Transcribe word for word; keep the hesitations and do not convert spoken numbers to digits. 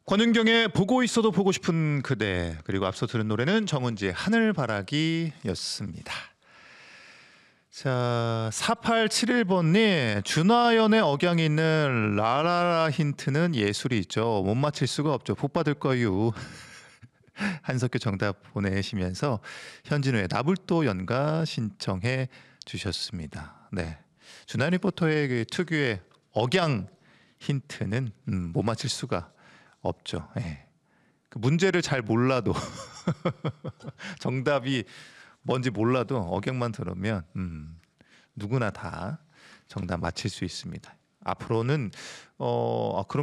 권은경의 보고 있어도 보고 싶은 그대, 그리고 앞서 들은 노래는 정은지의 하늘바라기였습니다. 자, 사팔칠일 번님, 준하연의 억양이 있는 라라라 힌트는 예술이 있죠. 못 맞힐 수가 없죠. 복 받을 거유. 한석규 정답 보내시면서 현진우의 나불도 연가 신청해 주셨습니다. 네, 준하연 리포터의 그 특유의 억양 힌트는 음, 못 맞힐 수가 없죠. 예. 그 문제를 잘 몰라도 정답이 뭔지 몰라도 억양만 들으면 음, 누구나 다 정답 맞힐 수 있습니다. 앞으로는 어, 그런